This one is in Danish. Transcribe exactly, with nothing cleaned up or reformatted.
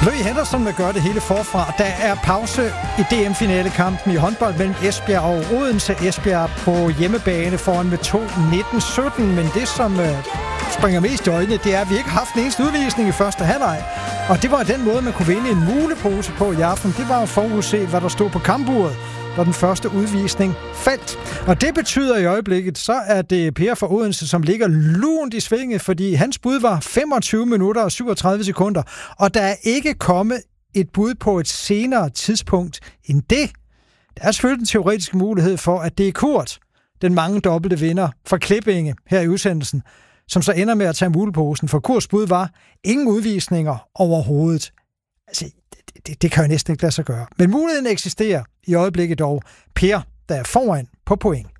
Louis Henderson vil gøre det hele forfra. Der er pause i D M-finalekampen i håndbold mellem Esbjerg og Odense. Esbjerg på hjemmebane foran med to nitten sytten, men det som øh, springer mest i øjnene, det er, at vi ikke har haft en eneste udvisning i første halvleg. Og det var den måde, man kunne vinde en mulepose på i aften. Det var at forudse, hvad der stod på kampuret, da den første udvisning faldt. Og det betyder i øjeblikket, så er det Per fra Odense, som ligger lunt i svinget, fordi hans bud var femogtyve minutter og syvogtredive sekunder, og der er ikke kommet et bud på et senere tidspunkt end det. Der er selvfølgelig en teoretisk mulighed for, at det er Kurt, den mange dobbelte vinder fra Klippinge her i udsendelsen, som så ender med at tage muleposen, for Kurts bud var ingen udvisninger overhovedet. Altså, det, det, det kan jo næsten ikke lade sig gøre. Men muligheden eksisterer i øjeblikket dog. Per, der er foran på point.